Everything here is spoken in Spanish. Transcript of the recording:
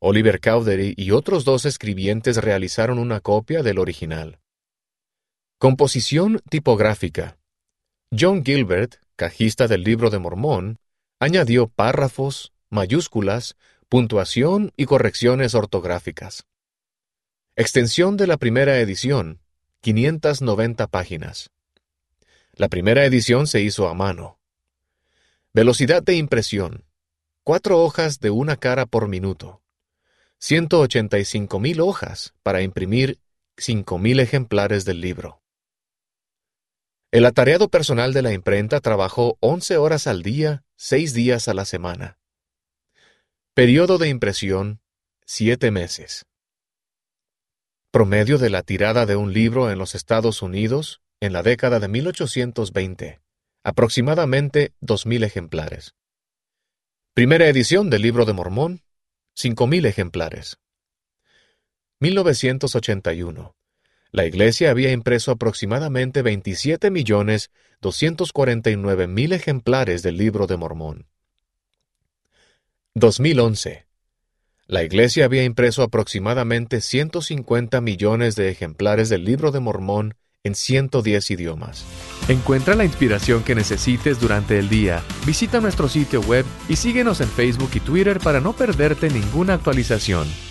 Oliver Cowdery y otros 2 escribientes realizaron una copia del original. Composición tipográfica. John Gilbert, cajista del Libro de Mormón, añadió párrafos, mayúsculas, puntuación y correcciones ortográficas. Extensión de la primera edición, 590 páginas. La primera edición se hizo a mano. Velocidad de impresión, 4 hojas de una cara por minuto. 185,000 hojas para imprimir 5,000 ejemplares del libro. El atareado personal de la imprenta trabajó 11 horas al día, 6 días a la semana. Periodo de impresión, 7 meses. Promedio de la tirada de un libro en los Estados Unidos en la década de 1820, aproximadamente 2,000 ejemplares. Primera edición del Libro de Mormón, 5,000 ejemplares. 1981. La Iglesia había impreso aproximadamente 27,249,000 ejemplares del Libro de Mormón. 2011. La Iglesia había impreso aproximadamente 150 millones de ejemplares del Libro de Mormón en 110 idiomas. Encuentra la inspiración que necesites durante el día. Visita nuestro sitio web y síguenos en Facebook y Twitter para no perderte ninguna actualización.